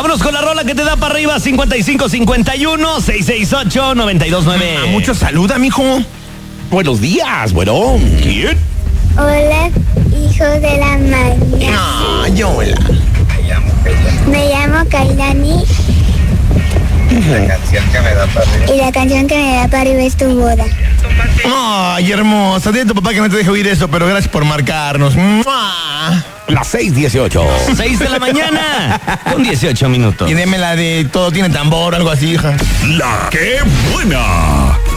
Vámonos con la rola que te da para arriba, 5551-668-929. Mucho saluda, mijo. Buenos días, bueno. ¿Quién? Hola, hijo de la mañana. Ay, hola. Me llamo Kailani La canción que me da para arriba. y la canción que me da para arriba es tu boda. Ay, hermosa. Dile a tu papá que no te deje oír eso, pero gracias por marcarnos. ¡Mua! Las 6:18. 6 de la mañana, con 18 minutos. Y deme la de todo tiene tambor o algo así, hija. La que buena.